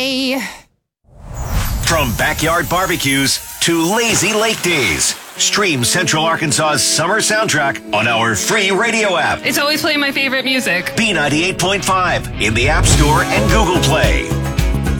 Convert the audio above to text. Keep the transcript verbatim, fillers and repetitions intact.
From backyard barbecues to lazy lake days, stream Central Arkansas's summer soundtrack on our free radio app. It's always playing my favorite music. B ninety-eight point five in the App Store and Google Play.